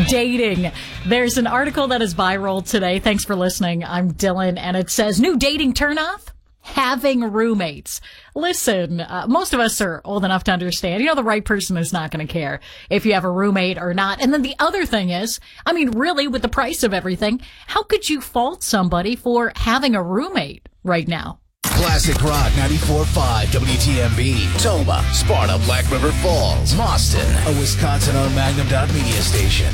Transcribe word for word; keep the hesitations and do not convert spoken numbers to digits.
Dating. There's an article that is viral today. Thanks for listening. I'm Dylan, and it says, new dating turnoff? Having roommates. Listen, uh, most of us are old enough to understand, you know, the right person is not going to care if you have a roommate or not. And then the other thing is, I mean, really, with the price of everything, how could you fault somebody for having a roommate right now? Classic Rock ninety-four point five W T M B, Toma, Sparta, Black River Falls, Mauston, a Wisconsin-owned Magnum Dot Media station.